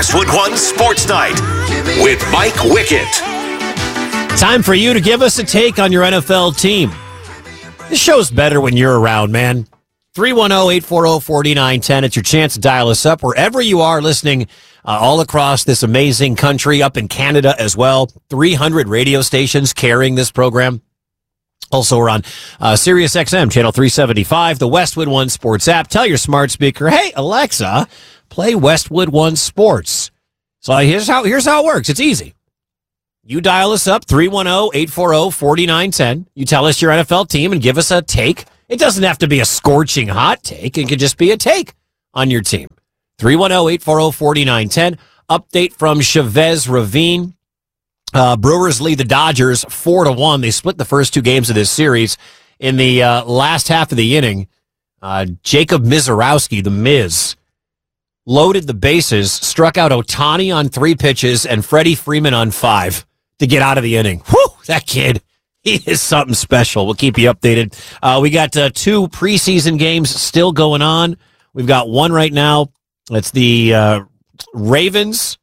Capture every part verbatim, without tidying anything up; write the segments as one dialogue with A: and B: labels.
A: Westwood One Sports Night with Mike Wickett.
B: Time for you to give us a take on your N F L team. This show's better when you're around, man. three one zero, eight four zero, four nine one zero. It's your chance to dial us up wherever you are listening uh, all across this amazing country, up in Canada as well. three hundred radio stations carrying this program. Also, we're on uh, Sirius X M, channel three seventy-five, the Westwood One Sports app. Tell your smart speaker, hey, Alexa, play Westwood One Sports. So here's how here's how it works. It's easy. You dial us up, three one zero, eight four zero, four nine one zero. You tell us your N F L team and give us a take. It doesn't have to be a scorching hot take. It could just be a take on your team. three one zero, eight four zero, four nine one zero. Update from Chavez Ravine. Uh, Brewers lead the Dodgers four to one. They split the first two games of this series. In the uh, last half of the inning, uh, Jacob Mizorowski, the Miz, loaded the bases, struck out Ohtani on three pitches and Freddie Freeman on five to get out of the inning. Whew, that kid, he is something special. We'll keep you updated. Uh, we got uh, two preseason games still going on. We've got one right now. It's the uh, Ravens.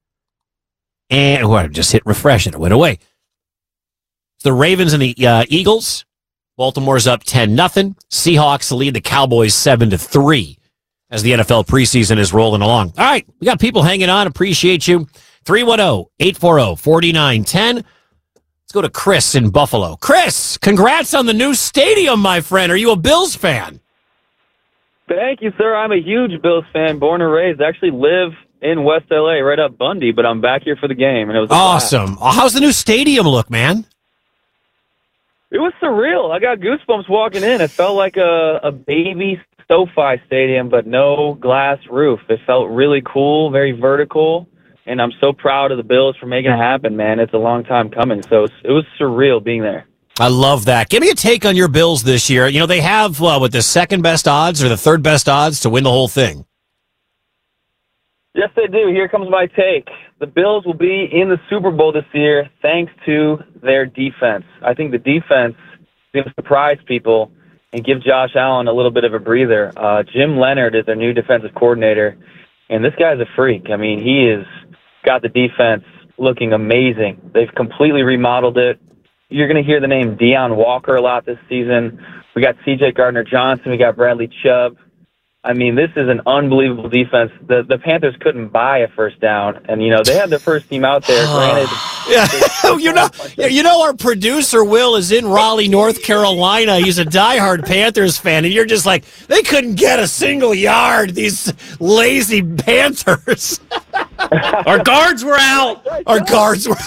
B: And oh, I just hit refresh and it went away. It's the Ravens and the uh, Eagles. Baltimore's up ten nothing. Seahawks lead the Cowboys seven to three as the N F L preseason is rolling along. All right, we got people hanging on. Appreciate you. three one zero, eight four zero, four nine one zero. Let's go to Chris in Buffalo. Chris, congrats on the new stadium, my friend. Are you a Bills fan?
C: Thank you, sir. I'm a huge Bills fan, born and raised. I actually live in West L A, right up Bundy, but I'm back here for the game. And it was
B: awesome. Blast. How's the new stadium look, man?
C: It was surreal. I got goosebumps walking in. It felt like a, a baby SoFi stadium, but no glass roof. It felt really cool, very vertical, and I'm so proud of the Bills for making it happen, man. It's a long time coming, so it was surreal being there.
B: I love that. Give me a take on your Bills this year. You know, they have, uh, what, the second best odds or the third best odds to win the whole thing.
C: Yes, they do. Here comes my take. The Bills will be in the Super Bowl this year thanks to their defense. I think the defense is going to surprise people and give Josh Allen a little bit of a breather. Uh, Jim Leonard is their new defensive coordinator, and this guy's a freak. I mean, he has got the defense looking amazing. They've completely remodeled it. You're going to hear the name Deion Walker a lot this season. We got C J Gardner-Johnson. We got Bradley Chubb. I mean, this is an unbelievable defense. The the Panthers couldn't buy a first down, and you know they had their first team out there. Granted,
B: yeah, you know, you know, our producer Will is in Raleigh, North Carolina. He's a diehard Panthers fan, and you're just like, they couldn't get a single yard. These lazy Panthers.
D: Our guards were out.
B: Our guards were.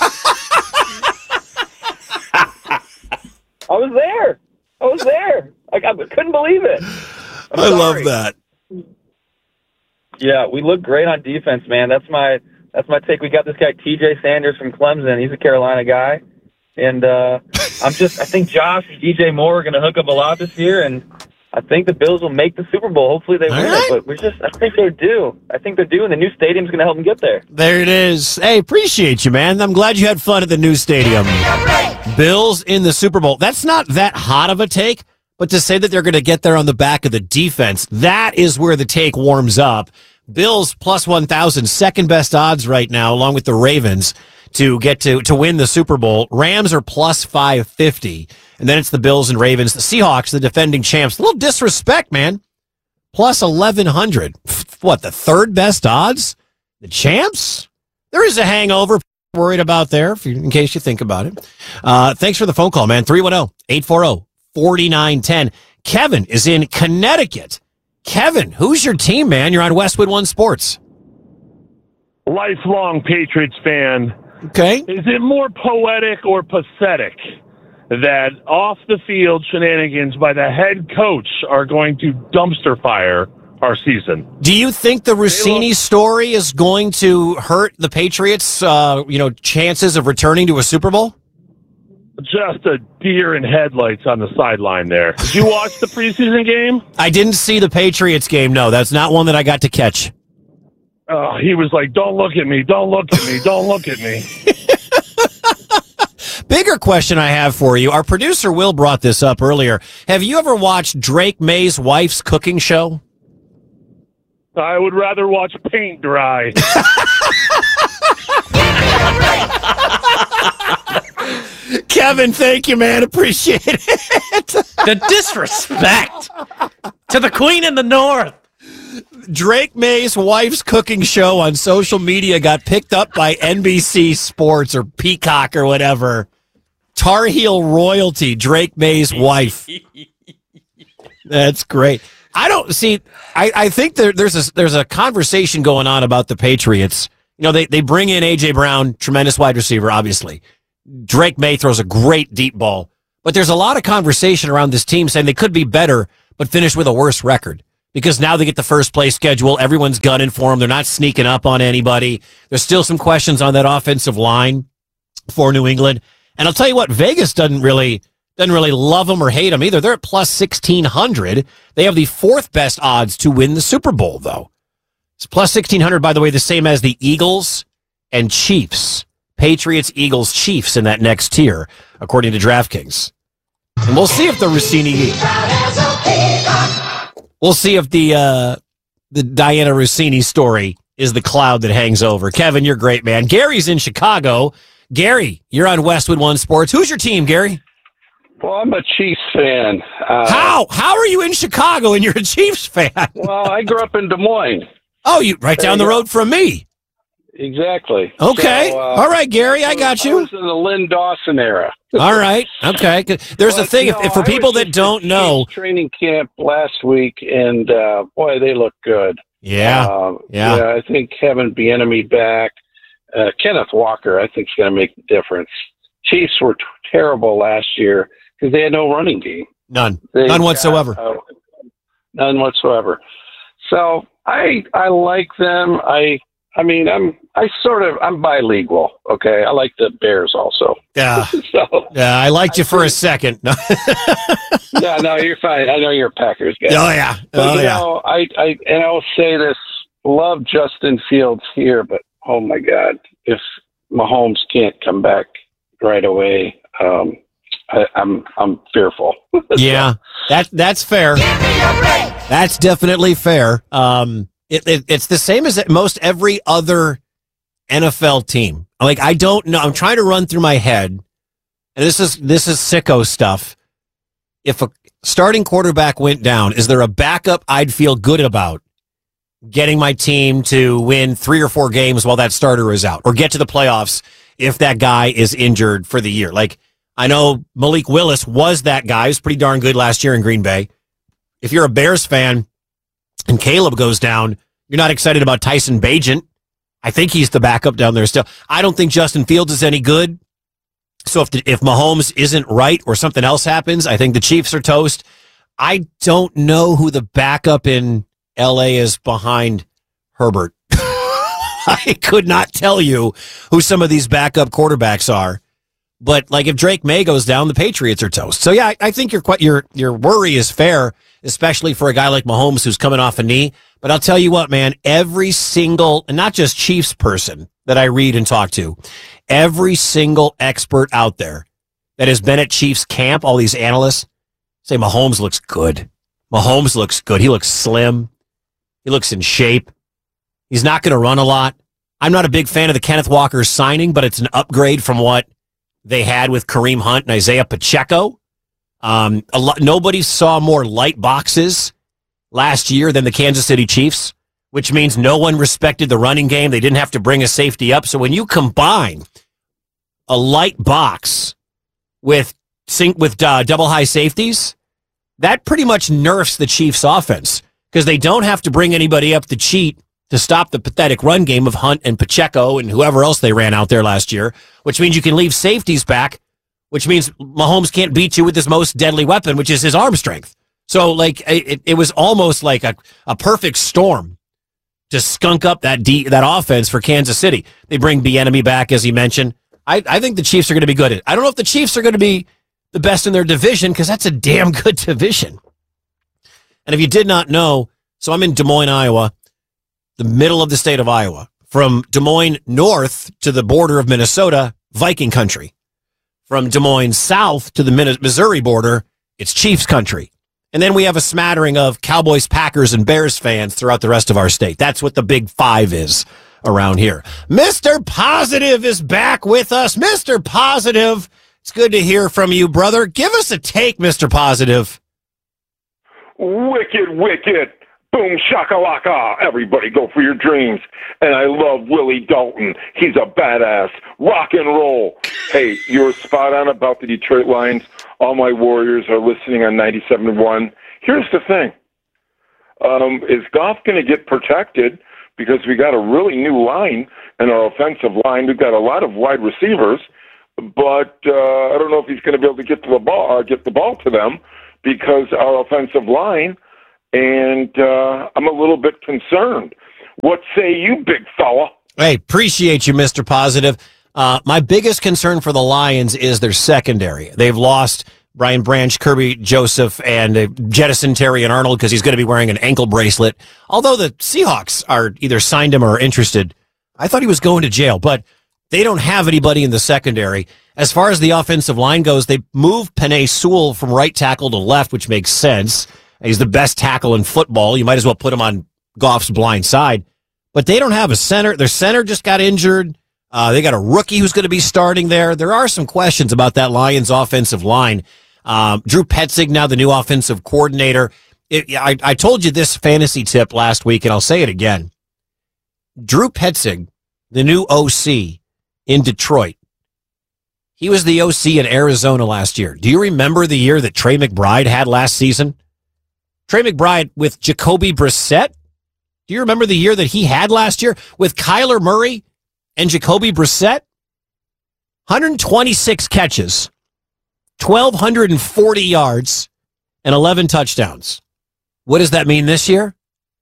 C: I was there. I was there. I, I couldn't believe it. I'm
B: I
C: sorry.
B: love that.
C: Yeah, we look great on defense, man. That's my that's my take. We got this guy T J Sanders from Clemson. He's a Carolina guy, and uh, I'm just I think Josh and D J Moore are going to hook up a lot this year, and I think the Bills will make the Super Bowl. Hopefully they
B: All
C: win
B: right.
C: it, but we're just I think they're due. I think they're due, and the new stadium's going to help them get there.
B: There it is. Hey, appreciate you, man. I'm glad you had fun at the new stadium. Bills in the Super Bowl. That's not that hot of a take. But to say that they're going to get there on the back of the defense, that is where the take warms up. Bills plus one thousand, second best odds right now, along with the Ravens, to get to, to win the Super Bowl. Rams are plus five fifty. And then it's the Bills and Ravens. The Seahawks, the defending champs. A little disrespect, man. Plus eleven hundred. What, the third best odds? The champs? There is a hangover worried about there, if you, in case you think about it. Uh, thanks for the phone call, man. three one zero, eight four zero, four nine one zero. Kevin is in Connecticut. Kevin, who's your team, man? You're on Westwood One Sports.
E: Lifelong Patriots fan.
B: Okay.
E: Is it more poetic or pathetic that off-the-field shenanigans by the head coach are going to dumpster fire our season?
B: Do you think the Rossini story is going to hurt the Patriots' uh, you know, chances of returning to a Super Bowl?
E: Just a deer in headlights on the sideline there. Did you watch the preseason game?
B: I didn't see the Patriots game, no. That's not one that I got to catch.
E: Uh, he was like, don't look at me, don't look at me, don't look at me.
B: Bigger question I have for you. Our producer Will brought this up earlier. Have you ever watched Drake May's wife's cooking show?
E: I would rather watch paint dry.
B: Kevin, thank you, man. Appreciate it.
D: The disrespect to the Queen in the North.
B: Drake May's wife's cooking show on social media got picked up by N B C Sports or Peacock or whatever. Tar Heel royalty, Drake May's wife. That's great. I don't see. I, I think there, there's a there's a conversation going on about the Patriots. You know, they they bring in A J Brown, tremendous wide receiver, obviously. Drake May throws a great deep ball, but there's a lot of conversation around this team saying they could be better, but finish with a worse record because now they get the first place schedule. Everyone's gunning for them. They're not sneaking up on anybody. There's still some questions on that offensive line for New England. And I'll tell you what, Vegas doesn't really doesn't really love them or hate them either. They're at plus sixteen hundred. They have the fourth best odds to win the Super Bowl, though. It's plus sixteen hundred, by the way, the same as the Eagles and Chiefs. Patriots, Eagles, Chiefs in that next tier, according to DraftKings. And we'll see if the Rossini... We'll see if the uh, the Diana Rossini story is the cloud that hangs over. Kevin, you're great, man. Gary's in Chicago. Gary, you're on Westwood One Sports. Who's your team, Gary?
F: Well, I'm a Chiefs fan. Uh,
B: How? How are you in Chicago and you're a Chiefs fan?
F: Well, I grew up in Des Moines.
B: Oh, you right down the
F: go.
B: road from me.
F: Exactly.
B: Okay.
F: So, uh,
B: All right, Gary, I got you.
F: I was in the Lynn Dawson era.
B: All right. Okay. There's
F: But,
B: a thing,
F: you
B: if,
F: know,
B: if for
F: I
B: people
F: was
B: that
F: just
B: don't
F: at
B: know.
F: Chiefs training camp last week, and uh, boy, they look good.
B: Yeah.
F: Um,
B: Yeah.
F: yeah. I think having Bieniemy back, uh, Kenneth Walker, I think is going to make the difference. Chiefs were t- terrible last year because they had no running game.
B: None.
F: They
B: None
F: got,
B: whatsoever.
F: uh, none whatsoever. So I I like them. I I mean I'm I sort of I'm bilingual. Okay, I like the Bears also.
B: Yeah.
F: so
B: Yeah, I liked you for a second. No.
F: yeah, no, you're fine. I know you're a Packers guy.
B: Oh, yeah.
F: But,
B: Oh,
F: you
B: yeah.
F: know, I I and I'll say this: love Justin Fields here, but oh my God, if Mahomes can't come back right away, um, I, I'm I'm fearful.
B: Yeah, that that's fair. That's definitely fair. Um, it, it, it's the same as most every other N F L team. Like, I don't know. I'm trying to run through my head, and this is this is sicko stuff. If a starting quarterback went down, is there a backup I'd feel good about getting my team to win three or four games while that starter is out, or get to the playoffs if that guy is injured for the year? Like, I know Malik Willis was that guy. He was pretty darn good last year in Green Bay. If you're a Bears fan and Caleb goes down, you're not excited about Tyson Bagent. I think he's the backup down there still. I don't think Justin Fields is any good. So if the, if Mahomes isn't right or something else happens, I think the Chiefs are toast. I don't know who the backup in L A is behind Herbert. I could not tell you who some of these backup quarterbacks are. But like if Drake May goes down, the Patriots are toast. So yeah, I, I think your your your worry is fair, especially for a guy like Mahomes who's coming off a knee. But I'll tell you what, man, every single, and not just Chiefs person that I read and talk to, every single expert out there that has been at Chiefs camp, all these analysts say Mahomes looks good. Mahomes looks good. He looks slim. He looks in shape. He's not going to run a lot. I'm not a big fan of the Kenneth Walker signing, but it's an upgrade from what they had with Kareem Hunt and Isaiah Pacheco. Um, a lot, nobody saw more light boxes last year than the Kansas City Chiefs, which means no one respected the running game. They didn't have to bring a safety up. So when you combine a light box with sync with uh, double high safeties, that pretty much nerfs the Chiefs' offense because they don't have to bring anybody up to cheat to stop the pathetic run game of Hunt and Pacheco and whoever else they ran out there last year, which means you can leave safeties back, which means Mahomes can't beat you with his most deadly weapon, which is his arm strength. So, like, it, it was almost like a, a perfect storm to skunk up that D, that offense for Kansas City. They bring Bieniemy back, as he mentioned. I, I think the Chiefs are going to be good at it. I don't know if the Chiefs are going to be the best in their division because that's a damn good division. And if you did not know, so I'm in Des Moines, Iowa, the middle of the state of Iowa. From Des Moines north to the border of Minnesota, Viking country. From Des Moines south to the Missouri border, it's Chiefs country. And then we have a smattering of Cowboys, Packers, and Bears fans throughout the rest of our state. That's what the big five is around here. Mister Positive is back with us. Mister Positive, it's good to hear from you, brother. Give us a take, Mister Positive.
G: Wicked, wicked. Boom, shakalaka. Everybody go for your dreams. And I love Willie Dalton. He's a badass. Rock and roll. Hey, you were spot on about the Detroit Lions. All my Warriors are listening on ninety-seven point one. Here's the thing. Um, is Goff going to get protected? Because we got a really new line in our offensive line. We've got a lot of wide receivers, but uh, I don't know if he's going to be able to get to the ball, uh, get the ball to them, because our offensive line. And uh, I'm a little bit concerned. What say you, big fella?
B: Hey, appreciate you, Mister Positive. Uh, my biggest concern for the Lions is their secondary. They've lost Brian Branch, Kirby Joseph, and uh, Jettison Terry and Arnold because he's going to be wearing an ankle bracelet. Although the Seahawks are either signed him or are interested. I thought he was going to jail, but they don't have anybody in the secondary. As far as the offensive line goes, they moved Penei Sewell from right tackle to left, which makes sense. He's the best tackle in football. You might as well put him on Goff's blind side. But they don't have a center. Their center just got injured. Uh, they got a rookie who's going to be starting there. There are some questions about that Lions offensive line. Um, Drew Petzing, now the new offensive coordinator. It, I, I told you this fantasy tip last week, and I'll say it again. Drew Petzing, the new O C in Detroit, he was the O C in Arizona last year. Do you remember the year that Trey McBride had last season? Trey McBride with Jacoby Brissett. Do you remember the year that he had last year with Kyler Murray and Jacoby Brissett? one hundred twenty-six catches, one thousand two hundred forty yards, and eleven touchdowns. What does that mean this year?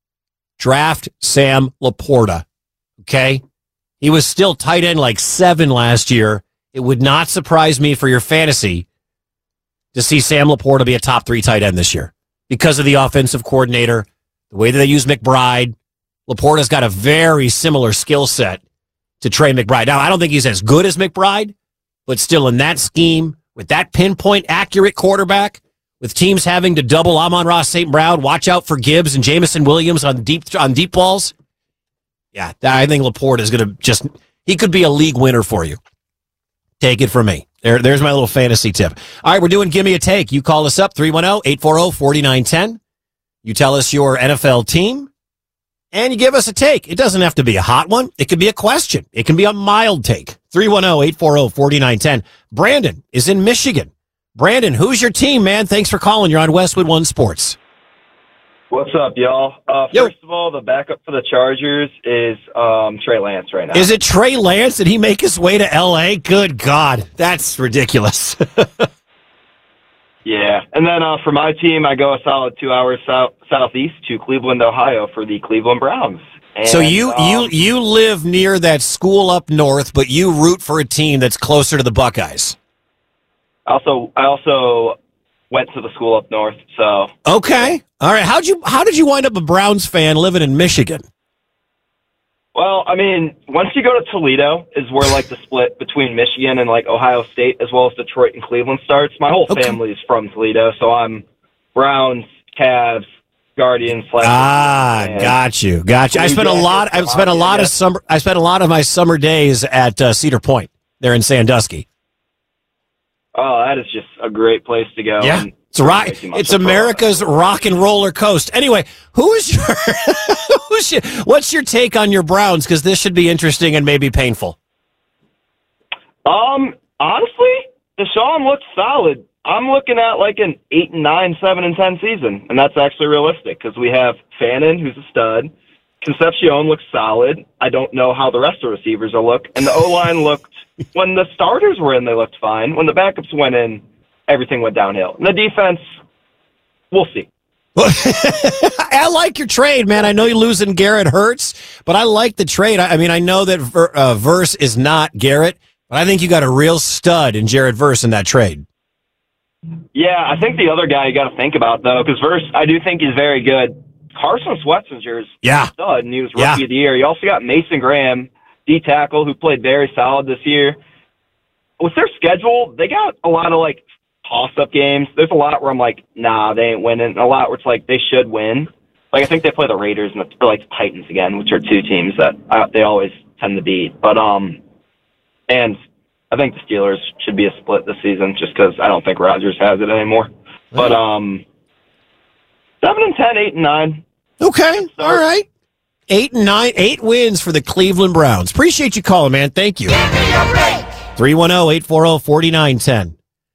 B: Draft Sam Laporta. Okay? He was still tight end like seven last year. It would not surprise me for your fantasy to see Sam Laporta be a top three tight end this year. Because of the offensive coordinator, the way that they use McBride, Laporta's got a very similar skill set to Trey McBride. Now, I don't think he's as good as McBride, but still in that scheme, with that pinpoint accurate quarterback, with teams having to double Amon-Ra Saint Brown, watch out for Gibbs and Jamison Williams on deep on deep balls. Yeah, I think Laporta is going to just, he could be a league winner for you. Take it from me. There, there's my little fantasy tip. All right, we're doing Give Me a Take. You call us up, three one zero, eight four zero, four nine one zero. You tell us your N F L team, and you give us a take. It doesn't have to be a hot one. It can be a question. It can be a mild take. three one zero, eight four zero, four nine one zero. Brandon is in Michigan. Brandon, who's your team, man? Thanks for calling. You're on Westwood One Sports.
C: What's up, y'all? Uh,
B: Yo.
C: first of all, the backup for the Chargers is um, Trey Lance right now.
B: Is it Trey Lance? Did he make his way to L A? Good God. That's ridiculous.
C: Yeah. And then uh, for my team, I go a solid two hours south, southeast to Cleveland, Ohio for the Cleveland Browns. And,
B: so you,
C: um,
B: you, you live near that school up north, but you root for a team that's closer to the Buckeyes.
C: Also, I also went to the school up north, so.
B: Okay. All right. How'd you, how did you wind up a Browns fan living in Michigan?
C: Well, I mean, once you go to Toledo is where, like, the split between Michigan and, like, Ohio State as well as Detroit and Cleveland starts. My whole
B: Okay.
C: family is from Toledo, so I'm Browns, Cavs, Guardians. slash-
B: Ah,
C: and-
B: got you. Got you. I spent a lot, I've spent a lot of summer, I spent a lot of my summer days at uh, Cedar Point there in Sandusky.
C: Oh, that is just a great place to go.
B: Yeah.
C: And
B: It's rock.
C: way too much
B: It's
C: of a-
B: America's rock and roller coast. Anyway, who is your, who's your what's your take on your Browns? Because this should be interesting and maybe painful.
C: Um, honestly, Deshaun looks solid. I'm looking at like an eight and nine, seven and ten season, and that's actually realistic because we have Fannin, who's a stud. Concepcion looks solid. I don't know how the rest of the receivers will look, and the O line looked. When the starters were in, they looked fine. When the backups went in, everything went downhill. And the defense, we'll see.
B: I like your trade, man. I know you're losing Garrett Hurts, but I like the trade. I, I mean, I know that Ver, uh, Verse is not Garrett, but I think you got a real stud in Jared Verse in that trade.
C: Yeah, I think the other guy you got to think about, though, because Verse, I do think he's very good. Carson Schwarzenegger's
B: Yeah.
C: a stud, and he was Rookie
B: Yeah.
C: of the Year. You also got Mason Graham, D-tackle, who played very solid this year. With their schedule, they got a lot of, like, toss-up games. There's a lot where I'm like, nah, they ain't winning. And a lot where it's like they should win. Like I think they play the Raiders and the, or like the Titans again, which are two teams that uh, they always tend to beat. But um, and I think the Steelers should be a split this season just because I don't think Rodgers has it anymore. But um, seven and ten, eight and nine.
B: Okay, all right. Eight and nine, eight wins for the Cleveland Browns. Appreciate you calling, man. Thank you. three one zero, eight four zero, four nine one zero.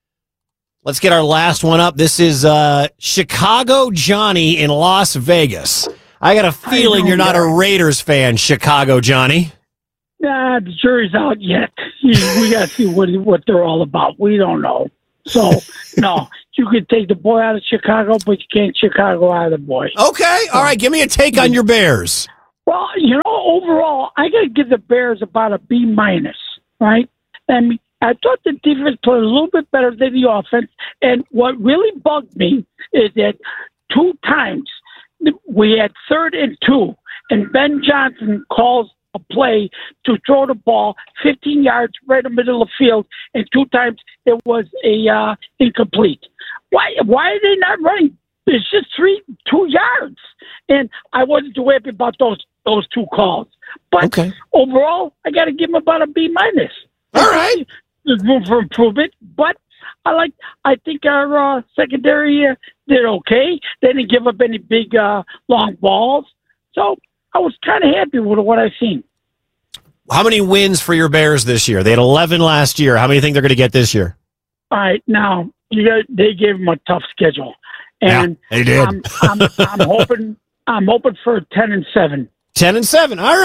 B: Let's get our last one up. This is uh, Chicago Johnny in Las Vegas. I got a feeling you're not a Raiders fan, Chicago Johnny.
H: Nah, the jury's out yet. We got to see what what they're all about. We don't know. So, no, you can take the boy out of Chicago, but you can't Chicago out of the boy.
B: Okay, all right. Give me a take on your Bears.
H: Well, you know, overall, I got to give the Bears about a B minus, right? And I thought the defense played a little bit better than the offense. And what really bugged me is that two times we had third and two, and Ben Johnson calls a play to throw the ball fifteen yards right in the middle of the field, and two times it was a uh, incomplete. Why? Why are they not running? It's just three, two yards, and I wasn't too happy about those those two calls. But
B: okay.
H: Overall, I got to give them about a B minus.
B: All right.
H: There's room for improvement, but I like. I think our uh, secondary uh, did okay. They didn't give up any big uh, long balls, so I was kind of happy with what I've seen.
B: How many wins for your Bears this year? They had eleven last year. How many do you think they're going to get this year?
H: All right, now you got. They gave them a tough schedule, and
B: yeah, they did.
H: I'm, I'm, I'm hoping. I'm hoping for ten and seven.
B: Ten and seven. All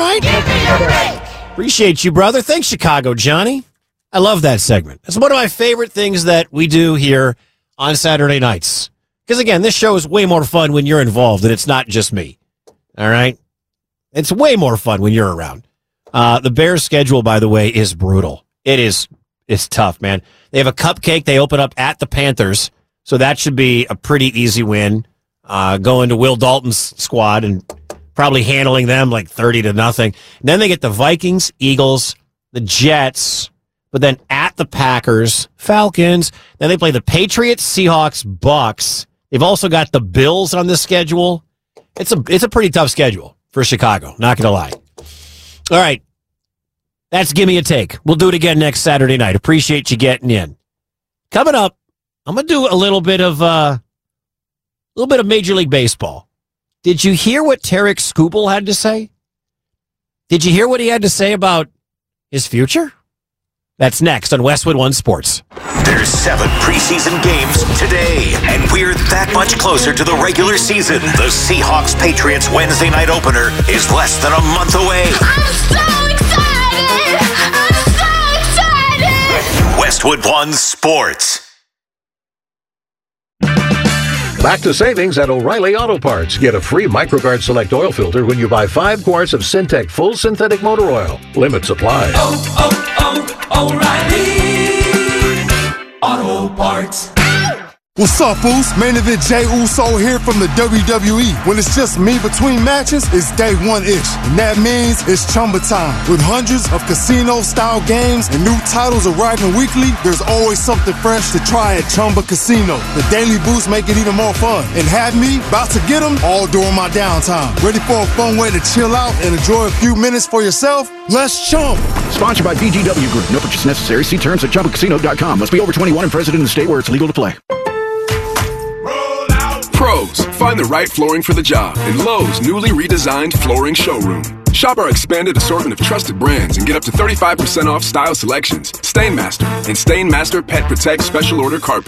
B: right. Appreciate you, brother. Thanks, Chicago Johnny. I love that segment. It's one of my favorite things that we do here on Saturday nights. Because, again, this show is way more fun when you're involved, and it's not just me. All right? It's way more fun when you're around. Uh, the Bears' schedule, by the way, is brutal. It is it's tough, man. They have a cupcake. They open up at the Panthers, so that should be a pretty easy win. Uh, going to Will Dalton's squad and probably handling them like thirty to nothing. And then they get the Vikings, Eagles, the Jets, but then at the Packers, Falcons. Then they play the Patriots, Seahawks, Bucks. They've also got the Bills on the schedule. It's a it's a pretty tough schedule for Chicago, not going to lie. All right. That's Give Me a Take. We'll do it again next Saturday night. Appreciate you getting in. Coming up, I'm going to do a little bit of uh, a little bit of Major League Baseball. Did you hear what Tarek Skubal had to say? Did you hear what he had to say about his future? That's next on Westwood One Sports.
A: There's seven preseason games today, and we're that much closer to the regular season. The Seahawks-Patriots Wednesday night opener is less than a month away.
I: I'm so excited! I'm so excited!
A: Westwood One Sports.
J: Back to savings at O'Reilly Auto Parts. Get a free MicroGuard Select Oil Filter when you buy five quarts of Syntec Full Synthetic Motor Oil. Limit supply.
I: Oh, oh, oh, O'Reilly Auto Parts.
K: What's up, Boost? Main event Jey Uso here from the W W E. When it's just me between matches, it's day one-ish. And that means it's Chumba time. With hundreds of casino-style games and new titles arriving weekly, there's always something fresh to try at Chumba Casino. The Daily Boost make it even more fun. And have me about to get them all during my downtime. Ready for a fun way to chill out and enjoy a few minutes for yourself? Let's Chumba.
L: Sponsored by B G W Group. No purchase necessary. See terms at Chumba Casino dot com. Must be over twenty-one and present in the state where it's legal to play.
M: Pros, find the right flooring for the job in Lowe's newly redesigned flooring showroom. Shop our expanded assortment of trusted brands and get up to thirty-five percent off style selections, Stainmaster, and Stainmaster Pet Protect Special Order Carpet.